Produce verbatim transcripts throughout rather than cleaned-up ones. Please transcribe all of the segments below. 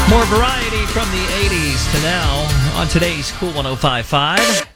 More variety from the eighties to now on today's Cool one oh five point five.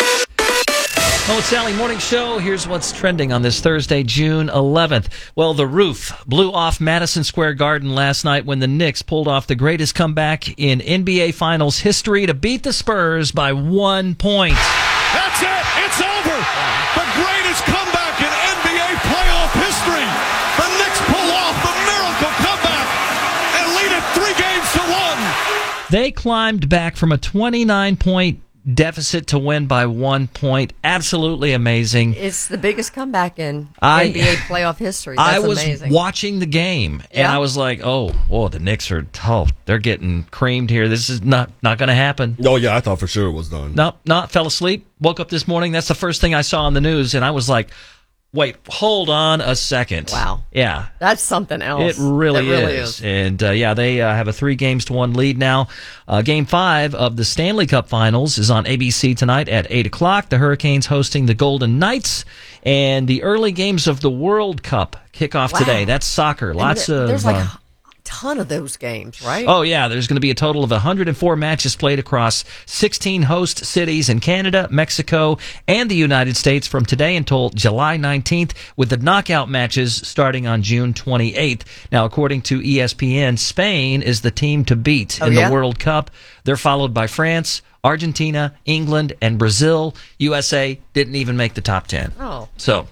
Oh, it's Sally Morning Show. Here's what's trending on this Thursday, June eleventh. Well, the roof blew off Madison Square Garden last night when the Knicks pulled off the greatest comeback in N B A Finals history to beat the Spurs by one point. That's it. It's over. The greatest comeback in N B A playoff history. The Knicks pull off the miracle comeback and lead it three games to one. They climbed back from a twenty-nine point deficit to win by one point. Absolutely amazing. It's the biggest comeback in I, N B A playoff history. That's I was amazing. watching the game, and Yeah. I was like, oh, oh, the Knicks are tough. They're getting creamed here. This is not, not going to happen. Oh, yeah, I thought for sure it was done. Nope, not fell asleep. Woke up this morning. That's the first thing I saw on the news, and I was like, wait, hold on a second. Wow. Yeah. That's something else. It really, It really is. is. And, uh, yeah, they uh, have a three games to one lead now. Uh, game five of the Stanley Cup Finals is on A B C tonight at eight o'clock. The Hurricanes hosting the Golden Knights. And the early games of the World Cup kick off Wow. today. That's soccer. And Lots there- of... There's like uh, a ton of those games, right? Oh, yeah. There's going to be a total of one hundred four matches played across sixteen host cities in Canada, Mexico, and the United States from today until July nineteenth, with the knockout matches starting on June twenty-eighth. Now, according to E S P N, Spain is the team to beat Oh, in yeah? the World Cup. They're followed by France, Argentina, England, and Brazil. U S A didn't even make the top ten. Oh. So,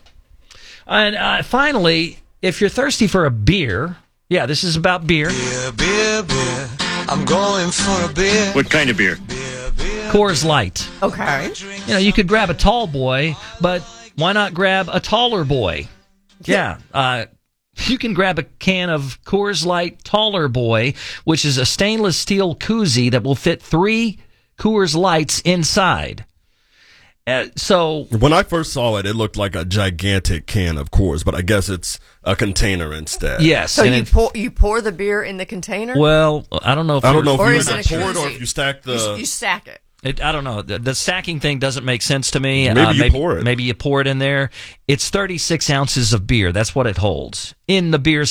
and uh, finally, if you're thirsty for a beer... Yeah, this is about beer. Beer, beer, beer. I'm going for a beer. What kind of beer? Coors Light. Okay. You know, you could grab a tall boy, but why not grab a taller boy? Yeah. Uh, you can grab a can of Coors Light Taller Boy, which is a stainless steel koozie that will fit three Coors Lights inside. Uh, so When I first saw it, it looked like a gigantic can of Coors, but I guess it's a container instead. yes. So and you it- pour you pour the beer in the container? well, I don't know if I don't know if Or you is just it a pour it or koozie? if you stack you, the... you stack it. It, I don't know. The, the stacking thing doesn't make sense to me. Maybe Uh, you maybe, pour it. Maybe you pour it in there. It's thirty-six ounces of beer. That's what it holds in the beer